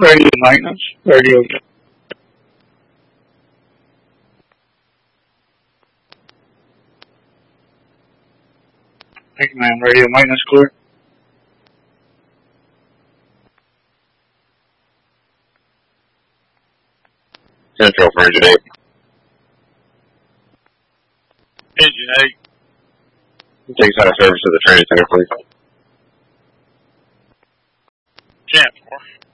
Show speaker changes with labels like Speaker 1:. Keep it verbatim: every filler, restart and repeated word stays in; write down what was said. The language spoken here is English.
Speaker 1: Radio maintenance. Radio. Thank you, ma'am. Radio maintenance clear.
Speaker 2: Central for engine eight.
Speaker 1: Engine eight.
Speaker 2: Takes out of service to the training center, please.
Speaker 1: Ten four.